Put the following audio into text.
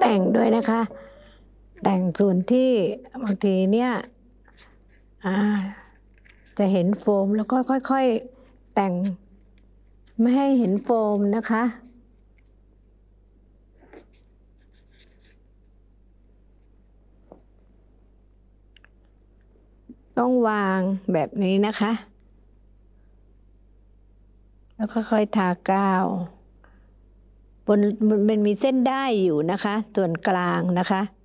แต่งด้วยนะคะ แต่งส่วนที่บางทีเนี่ยจะเห็นโฟมแล้วก็ค่อยๆแต่งไม่ให้เห็นโฟมนะคะ ต้องวางแบบนี้นะคะ แล้วค่อยๆทากาว มันมีเส้นได้อยู่นะคะส่วนกลางนะคะ